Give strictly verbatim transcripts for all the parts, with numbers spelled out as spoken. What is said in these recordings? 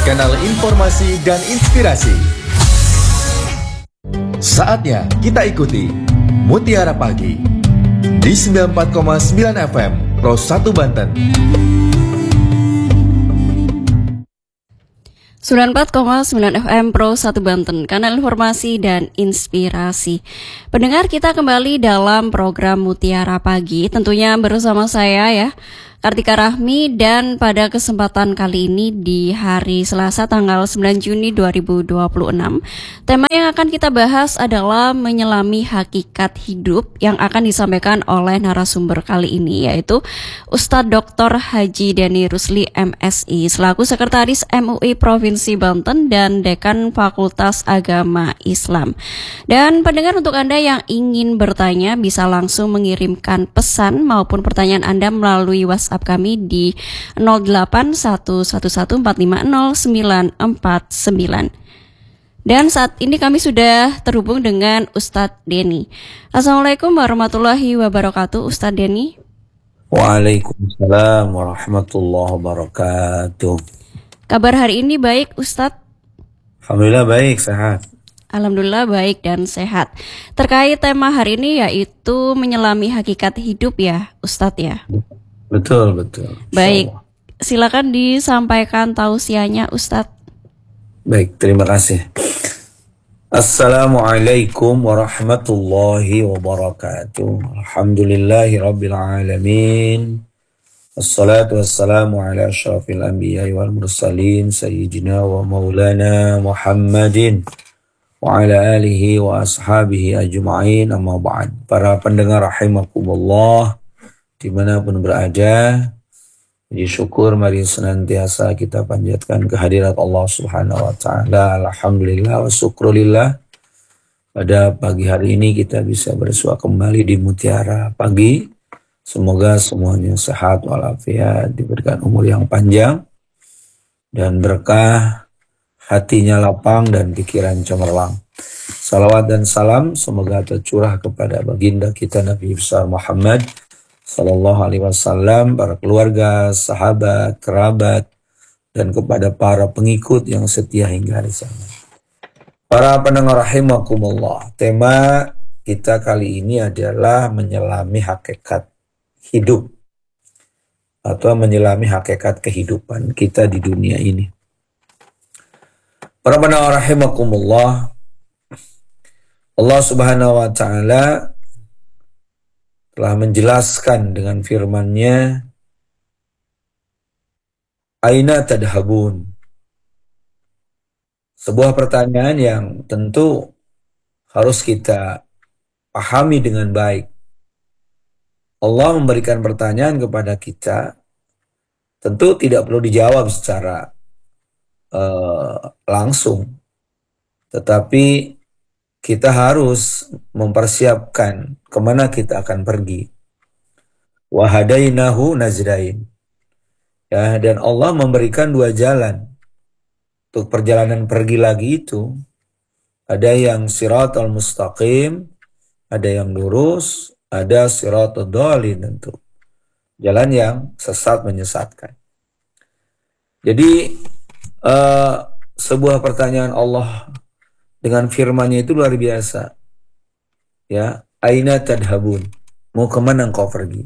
kanal informasi dan inspirasi. Saatnya kita ikuti Mutiara Pagi di sembilan puluh empat koma sembilan F M Pro satu Banten. sembilan puluh empat koma sembilan F M Pro satu Banten, kanal informasi dan inspirasi. Pendengar, kita kembali dalam program Mutiara Pagi, tentunya bersama saya ya, Kartika Rahmi, dan pada kesempatan kali ini di hari Selasa tanggal sembilan Juni dua ribu dua puluh enam, tema yang akan kita bahas adalah menyelami hakikat hidup yang akan disampaikan oleh narasumber kali ini, yaitu Ustadz Doktor Haji Denny Rusli M Si selaku Sekretaris M U I Provinsi Banten dan Dekan Fakultas Agama Islam. Dan pendengar, untuk Anda yang ingin bertanya bisa langsung mengirimkan pesan maupun pertanyaan Anda melalui WhatsApp kami di nol delapan satu satu satu empat lima nol sembilan empat sembilan. Dan saat ini kami sudah terhubung dengan Ustadz Denny. Assalamualaikum warahmatullahi wabarakatuh, Ustadz Denny. Waalaikumsalam warahmatullahi wabarakatuh. Kabar hari ini baik, Ustadz? Alhamdulillah baik, sehat. Alhamdulillah baik dan sehat. Terkait tema hari ini yaitu menyelami hakikat hidup ya, Ustadz ya? Betul, betul. Baik, silakan disampaikan tausiahnya, Ustadz. Baik, terima kasih. Assalamualaikum warahmatullahi wabarakatuh. Alhamdulillahi rabbil alamin. Assalatu wassalamu ala asyrafil anbiya'i wal mursalin sayyidina wa maulana Muhammadin wa ala alihi wa ashabihi ajma'in, amma ba'd. Para pendengar rahimakumullah dimanapun berada, puji syukur mari senantiasa kita panjatkan kehadirat Allah Subhanahu wa taala. Alhamdulillah wa syukrulillah. Pada pagi hari ini kita bisa bersua kembali di Mutiara Pagi. Semoga semuanya sehat walafiat, diberikan umur yang panjang dan berkah, hatinya lapang dan pikiran cemerlang. Salawat dan salam semoga tercurah kepada baginda kita Nabi besar Muhammad Sallallahu alaihi wasallam, para keluarga, sahabat, kerabat, dan kepada para pengikut yang setia hingga hari kiamat. Para pendengar rahimakumullah, tema kita kali ini adalah menyelami hakikat hidup atau menyelami hakikat kehidupan kita di dunia ini. Para pendengar rahimakumullah, Allah Subhanahu wa taala telah menjelaskan dengan firman-Nya, Aina tadhabun? Sebuah pertanyaan yang tentu harus kita pahami dengan baik. Allah memberikan pertanyaan kepada kita, tentu tidak perlu dijawab secara uh, langsung, tetapi kita harus mempersiapkan kemana kita akan pergi. Wahadainahu najdain. Ya, dan Allah memberikan dua jalan untuk perjalanan pergi lagi itu. Ada yang siratal mustaqim, ada yang lurus, ada siratal dhalin tentu. Jalan yang sesat menyesatkan. Jadi uh, sebuah pertanyaan Allah dengan firman-Nya itu luar biasa. Ya, aina tadhabun? Mau kemana engkau pergi?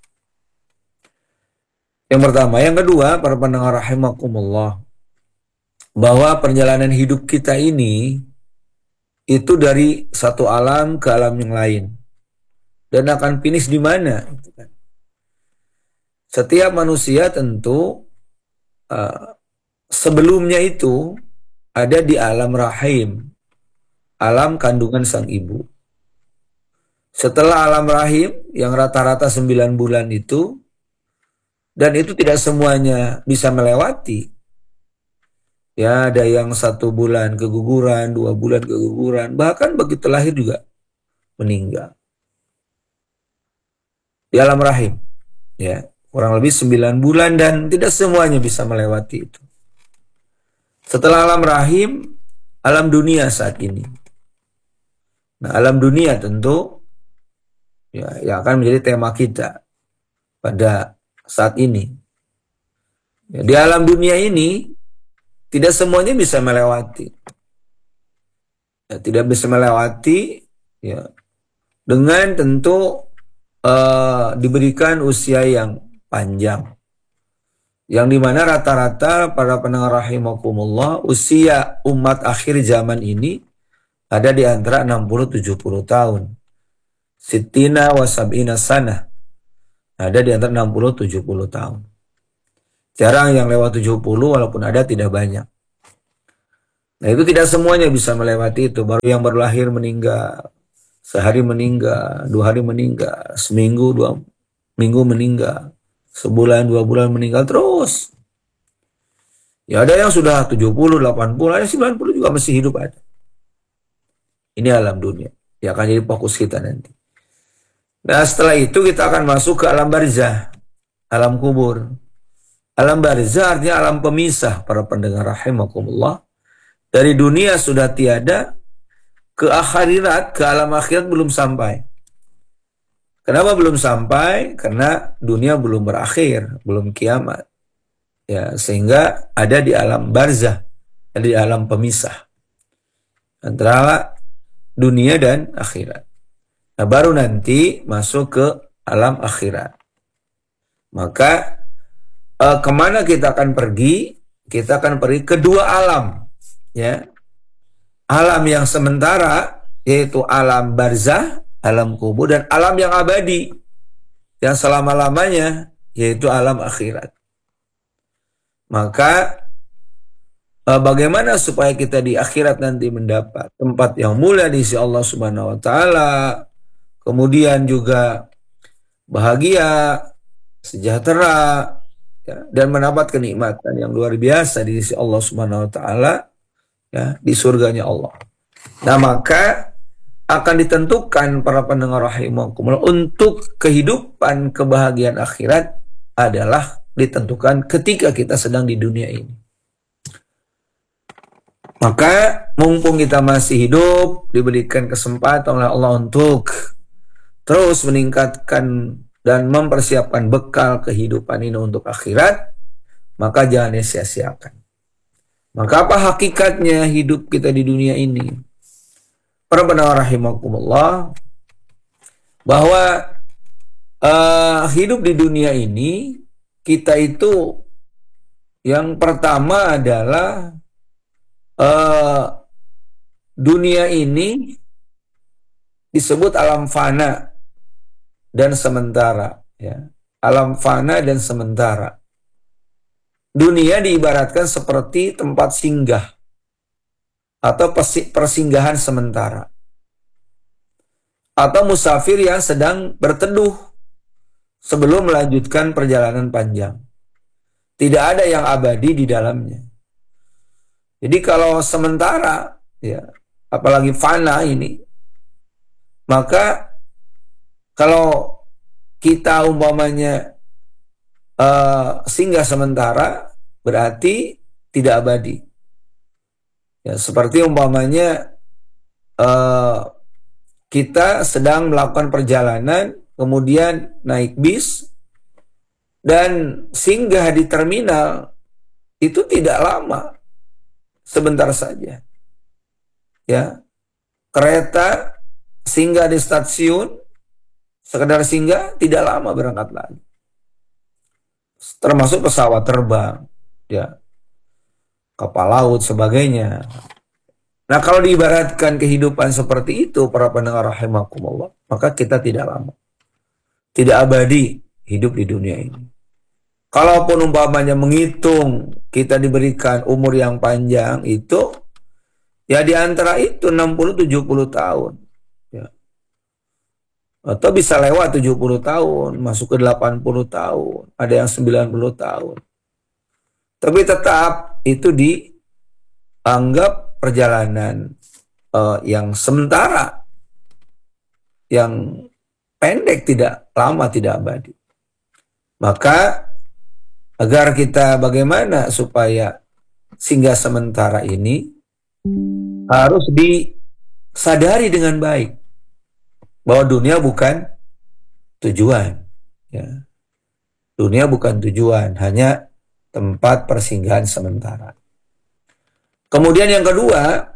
Yang pertama, yang kedua, para pendengar rahimakumullah, bahwa perjalanan hidup kita ini itu dari satu alam ke alam yang lain dan akan finish di mana? Setiap manusia tentu uh, sebelumnya itu ada di alam rahim, alam kandungan sang ibu. Setelah alam rahim yang rata-rata sembilan bulan itu, dan itu tidak semuanya bisa melewati. Ya, ada yang satu bulan keguguran, dua bulan keguguran, bahkan begitu lahir juga meninggal. Di alam rahim, ya, kurang lebih sembilan bulan dan tidak semuanya bisa melewati itu. Setelah alam rahim, alam dunia saat ini. Nah, alam dunia tentu ya, yang akan menjadi tema kita pada saat ini. Ya, di alam dunia ini tidak semuanya bisa melewati. Ya, tidak bisa melewati ya dengan tentu uh, diberikan usia yang panjang. Yang dimana rata-rata para pendengar rahimakumullah, usia umat akhir zaman ini ada di antara enam puluh tujuh puluh tahun. Sittina wa sab'ina sanah. Ada di antara enam puluh tujuh puluh tahun. Jarang yang lewat tujuh puluh, walaupun ada tidak banyak. Nah itu tidak semuanya bisa melewati itu. Baru yang baru lahir meninggal, sehari meninggal, dua hari meninggal, seminggu, dua minggu meninggal, sebulan, dua bulan meninggal terus. Ya ada yang sudah tujuh puluh, delapan puluh, ada sembilan puluh juga masih hidup ada. Ini alam dunia. Ya akan jadi fokus kita nanti. Nah setelah itu kita akan masuk ke alam barzah, alam kubur. Alam barzah artinya alam pemisah para pendengar rahimakumullah. Dari dunia sudah tiada, ke akhirat, ke alam akhirat belum sampai. Kenapa belum sampai? Karena dunia belum berakhir, belum kiamat. Ya, sehingga ada di alam barzah, ada di alam pemisah antara dunia dan akhirat. Nah, baru nanti masuk ke alam akhirat. Maka eh, kemana kita akan pergi? Kita akan pergi ke dua alam. Ya, alam yang sementara yaitu alam barzah, alam kubur, dan alam yang abadi yang selama-lamanya yaitu alam akhirat. Maka eh, bagaimana supaya kita di akhirat nanti mendapat tempat yang mulia di sisi Allah Subhanahu wa taala, kemudian juga bahagia, sejahtera, ya, dan mendapat kenikmatan yang luar biasa di sisi Allah Subhanahu wa taala. Ya, di surganya Allah. Nah maka akan ditentukan para pendengar rahimakumullah untuk kehidupan kebahagiaan akhirat adalah ditentukan ketika kita sedang di dunia ini. Maka mumpung kita masih hidup, diberikan kesempatan oleh Allah untuk terus meningkatkan dan mempersiapkan bekal kehidupan ini untuk akhirat, maka jangan sia-siakan. Maka apa hakikatnya hidup kita di dunia ini? Para pendengar rahimakumullah, bahwa uh, hidup di dunia ini kita itu yang pertama adalah uh, dunia ini disebut alam fana dan sementara, ya. Alam fana dan sementara. Dunia diibaratkan seperti tempat singgah atau persinggahan sementara, atau musafir yang sedang berteduh sebelum melanjutkan perjalanan panjang. Tidak ada yang abadi di dalamnya. Jadi kalau sementara, ya, apalagi fana ini, maka kalau kita umpamanya Uh, singgah sementara berarti tidak abadi. Ya, seperti umpamanya uh, kita sedang melakukan perjalanan, kemudian naik bis dan singgah di terminal, itu tidak lama, sebentar saja. Ya, kereta singgah di stasiun, sekedar singgah, tidak lama berangkat lagi. Termasuk pesawat terbang, ya, kapal laut, sebagainya. Nah, kalau diibaratkan kehidupan seperti itu, para pendengar rahimakumullah, maka kita tidak lama, tidak abadi hidup di dunia ini. Kalaupun umpamanya menghitung kita diberikan umur yang panjang itu, ya di antara itu enam puluh tujuh puluh tahun. Ya. Atau bisa lewat tujuh puluh tahun, masuk ke delapan puluh tahun, ada yang sembilan puluh tahun. Tapi tetap itu dianggap perjalanan uh, yang sementara, yang pendek, tidak lama, tidak abadi. Maka agar kita bagaimana supaya singgah sementara ini harus disadari dengan baik bahwa dunia bukan tujuan, ya. Dunia bukan tujuan, hanya tempat persinggahan sementara. Kemudian yang kedua,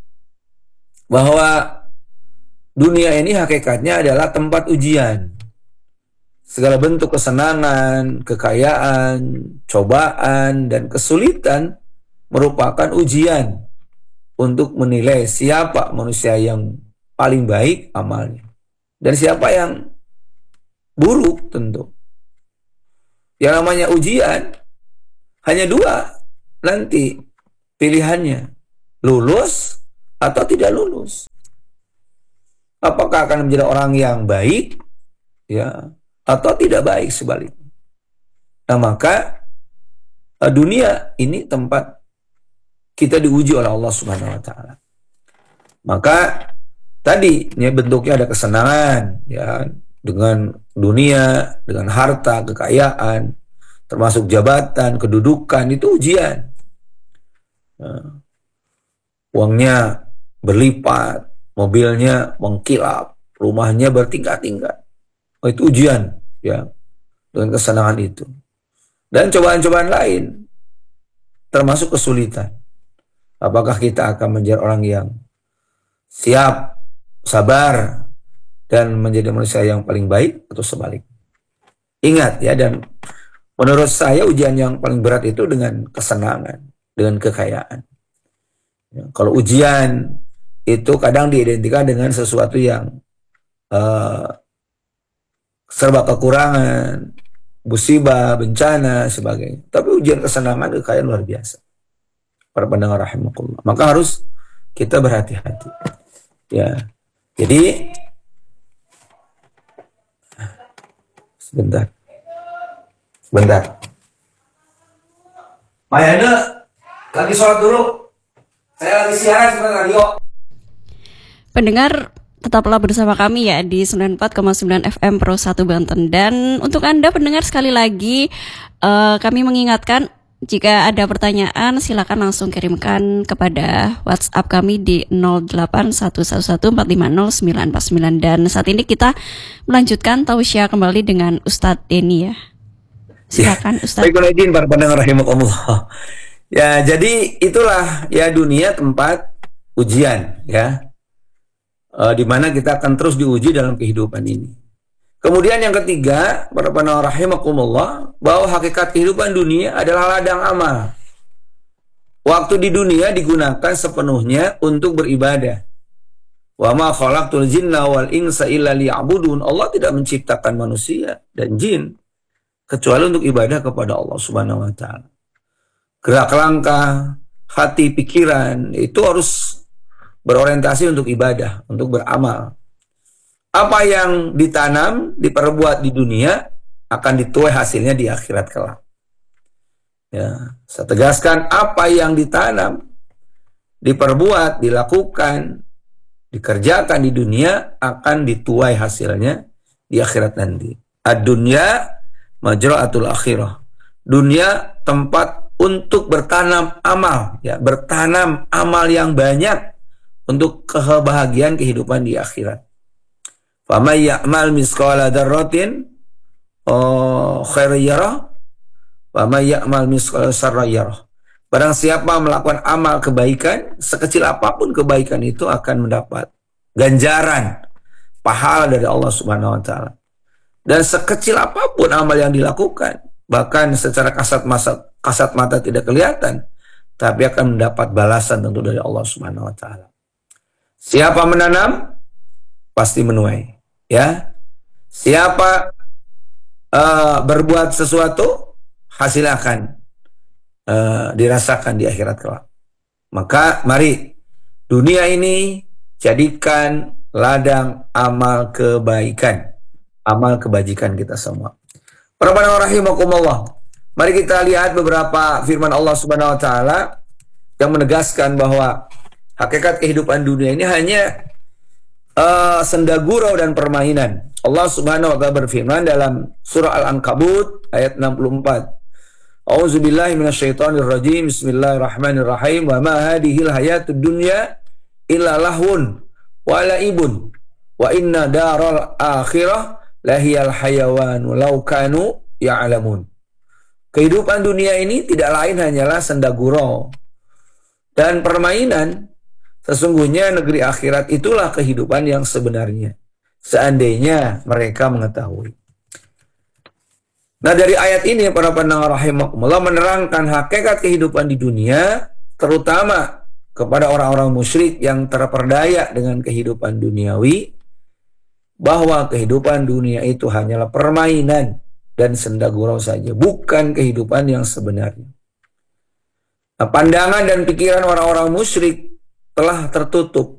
bahwa dunia ini hakikatnya adalah tempat ujian. Segala bentuk kesenangan, kekayaan, cobaan, dan kesulitan merupakan ujian untuk menilai siapa manusia yang paling baik amalnya. Dan siapa yang buruk tentu. Yang namanya ujian, hanya dua nanti pilihannya. Lulus atau tidak lulus. Apakah akan menjadi orang yang baik, ya, atau tidak baik sebaliknya. Nah maka dunia ini tempat kita diuji oleh Allah Subhanahu Wa Taala. Maka tadi ya, bentuknya ada kesenangan ya dengan dunia, dengan harta, kekayaan, termasuk jabatan, kedudukan, itu ujian. Nah, uangnya berlipat, mobilnya mengkilap, rumahnya bertingkat-tingkat. Oh, itu ujian ya dengan kesenangan itu. Dan cobaan-cobaan lain termasuk kesulitan. Apakah kita akan menjadi orang yang siap, sabar, dan menjadi manusia yang paling baik atau sebaliknya? Ingat ya, dan menurut saya ujian yang paling berat itu dengan kesenangan, dengan kekayaan. Ya, kalau ujian itu kadang diidentikan dengan sesuatu yang uh, serba kekurangan, musibah, bencana, sebagainya. Tapi ujian kesenangan, kekayaan luar biasa. Para pendengar rahimakumullah. Maka harus kita berhati-hati. Ya. Jadi sebentar. Sebentar. Mayana lagi sholat dulu. Saya lagi siaran sebentar, yuk. Pendengar, tetaplah bersama kami ya di sembilan puluh empat koma sembilan F M Pro satu Banten. Dan untuk Anda pendengar, sekali lagi uh, kami mengingatkan, jika ada pertanyaan silakan langsung kirimkan kepada WhatsApp kami di nol delapan satu satu satu empat lima nol sembilan empat sembilan. Dan saat ini kita melanjutkan tausiah kembali dengan Ustadz Denny ya. Silakan Ustadz. Baik, para pendengar rahimakumullah. Ya, jadi itulah ya dunia tempat ujian ya. Uh, di mana kita akan terus diuji dalam kehidupan ini. Kemudian yang ketiga, para pendengar rahimakumullah, bahwa hakikat kehidupan dunia adalah ladang amal. Waktu di dunia digunakan sepenuhnya untuk beribadah. Wa ma khalaqtul jinna wal insa illa liya'budun. Allah tidak menciptakan manusia dan jin kecuali untuk ibadah kepada Allah Subhanahu wa taala. Gerak langkah, hati, pikiran itu harus berorientasi untuk ibadah, untuk beramal. Apa yang ditanam, diperbuat di dunia akan dituai hasilnya di akhirat kelak. Ya, saya tegaskan, apa yang ditanam, diperbuat, dilakukan, dikerjakan di dunia akan dituai hasilnya di akhirat nanti. Ad-dunya majra'atul akhirah. Dunia tempat untuk bertanam amal, ya, bertanam amal yang banyak untuk kebahagiaan kehidupan di akhirat. Faman ya'mal misqala dzarratin khairan yarah, wa may ya'mal misqala syarran yarah. Barang siapa melakukan amal kebaikan, sekecil apapun kebaikan itu akan mendapat ganjaran pahala dari Allah Subhanahu wa taala. Dan sekecil apapun amal yang dilakukan, bahkan secara kasat mata, kasat mata tidak kelihatan, tapi akan mendapat balasan tentu dari Allah Subhanahu wa taala. Siapa menanam pasti menuai, ya. Siapa uh, berbuat sesuatu, hasilnya akan uh, dirasakan di akhirat kelak. Maka mari dunia ini jadikan ladang amal kebaikan, amal kebajikan kita semua. Para pendengar rahimakumullah, mari kita lihat beberapa firman Allah Subhanahu wa taala yang menegaskan bahwa hakikat kehidupan dunia ini hanya uh, senda gurau dan permainan. Allah Subhanahu wa taala berfirman dalam surah Al-Ankabut ayat enam puluh empat. A'udzubillahi minasyaitonir rajim. Bismillahirrahmanirrahim. Wa ma hadhil hayatud dunya illa lahun wa la'ibun wa inna daral akhirah lahiyal hayawan walau kanu ya'lamun. Kehidupan dunia ini tidak lain hanyalah senda gurau dan permainan. Sesungguhnya negeri akhirat itulah kehidupan yang sebenarnya, seandainya mereka mengetahui. Nah, dari ayat ini para pendengar rahimakumullah menerangkan hakikat kehidupan di dunia, terutama kepada orang-orang musyrik yang terperdaya dengan kehidupan duniawi, bahwa kehidupan dunia itu hanyalah permainan dan senda gurau saja, bukan kehidupan yang sebenarnya. Nah, pandangan dan pikiran orang-orang musyrik telah tertutup